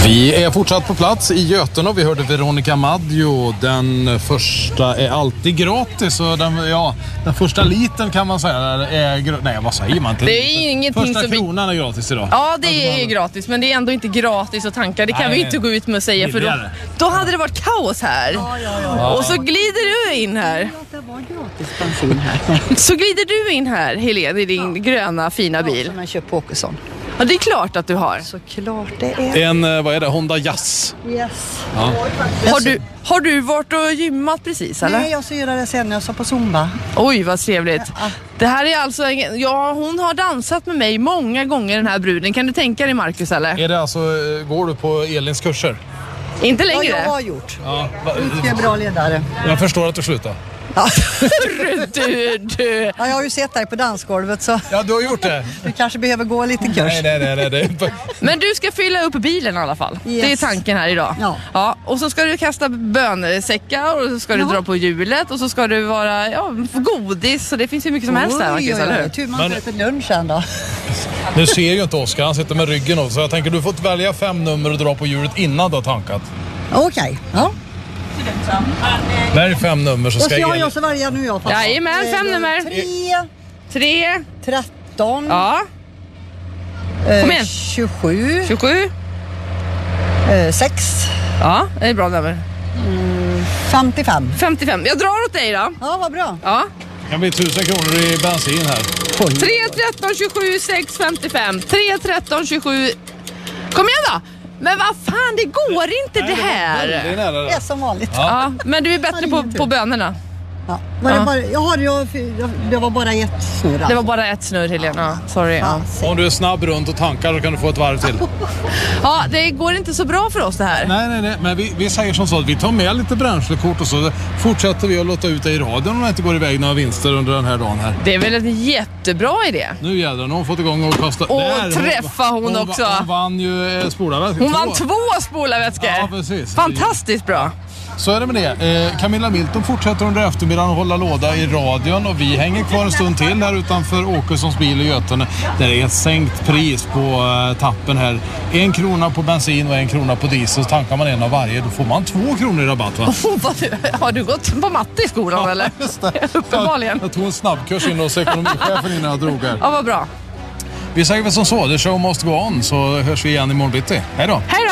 Vi är fortsatt på plats i Götene och vi hörde Veronica Maggio. Den första är alltid gratis och den första liten kan man säga är nej, vad säger man till? Det är ingenting första som kronan är gratis idag. Ja, det är gratis, men det är ändå inte gratis att tanka. Det kan vi inte gå ut med och säga, för då hade det varit kaos här. Ja. Och så glider du in här. Det var gratis bensin här. Så glider du in här, Helene, i din gröna fina bil. Som jag köpt på Åkesson. Ja, det är klart att du har. Såklart det är. En, vad är det? Honda Jazz. Yes. Ja. Har du varit och gymmat precis, eller? Nej, jag ska göra det sen. Jag ska på Zumba. Oj, vad trevligt. Ja. Det här är alltså, hon har dansat med mig många gånger, den här bruden. Kan du tänka dig, Marcus, eller? Är det alltså, går du på Elins kurser? Inte längre. Ja, jag har gjort. Ja. Mycket bra ledare. Jag förstår att du slutar. Ja. Du. Ja, jag har ju sett dig på dansgolvet, så Ja, du har gjort det. du kanske behöver gå lite kurs. Nej. Men du ska fylla upp bilen i alla fall. Yes. Det är tanken här idag. Ja. Och så ska du kasta bönsäckar och så ska du dra på hjulet och så ska du vara få godis, så det finns ju mycket som helst där, Marcus, eller hur? Tur man äter lunch sen då. Nu ser ju inte Oskar, han sitter med ryggen av, så jag tänker du får välja 5 nummer och dra på hjulet innan du har tankat. Okej, ja. Välj 5 nummer så ska jag så välja nu jag. Jajamän, 5 nummer. 3. 13. Ja. Kom igen. 27. 27. 6. Ja, det är bra nummer. 55. 55. Jag drar åt dig då. Ja, vad bra. Ja. Det kan bli 1000 kronor i bensin här. 3, 13, 27, 6, 55. 3, 13, 27. Kom igen då. Men vad fan, det går inte. Nej, det här. Det är som vanligt. Ja, men du är bättre på bönerna. Ja. Det var bara ett snurr. Alltså. Det var bara ett snurr, Helena. Sorry. Ja. Om du är snabb runt och tankar så kan du få ett varv till. Ja, det går inte så bra för oss det här. Nej. Men vi säger som så att vi tar med lite bränslekort och så fortsätter vi att låta ut det i radion om det inte går iväg några vinster under den här dagen här. Det är väl en jättebra idé. Nu jädrar, nu har hon fått igång och kasta. Och träffa hon också. Hon vann ju spolarvätskor. Hon vann 2 spolarvätskor. Ja, precis. Fantastiskt bra. Så är det med det. Camilla Milton fortsätter under eftermiddagen att hålla låda i radion och vi hänger kvar en stund till här utanför Åkessons bil i Götene. Där är ett sänkt pris på tappen här. 1 krona på bensin och 1 krona på diesel. Så tankar man en av varje, då får man 2 kronor i rabatt, va? Har du gått på matte i skolan, ja, eller? Just det. Uppenbarligen. Jag tog en snabbkurs in hos ekonomichefen innan jag drog här. Ja, vad bra. Vi säger väl som så, the show must go on, så hörs vi igen imorgon bitti. Hej då! Hej då!